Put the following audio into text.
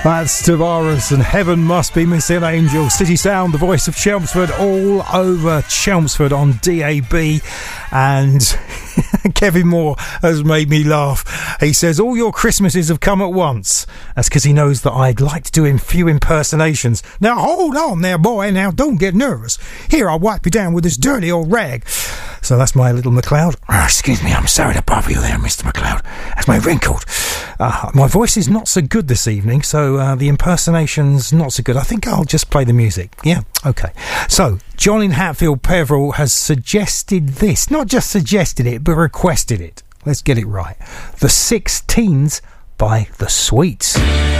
That's Tavares and Heaven Must Be Missing Angel. City Sound, the voice of Chelmsford, all over Chelmsford on DAB. And Kevin Moore has made me laugh. He says, all your Christmases have come at once. That's because he knows that I'd like to do a few impersonations. Now, hold on there, boy. Now, don't get nervous. Here, I'll wipe you down with this dirty old rag. So that's my little McLeod. Excuse me, I'm sorry to bother you there, Mr. McLeod. That's my raincoat. My voice is not so good this evening, so the impersonation's not so good. I think I'll just play the music. Yeah, okay. So, John in Hatfield Peveril has suggested this. Not just suggested it, but requested it. Let's get it right. The 16s by The Sweets.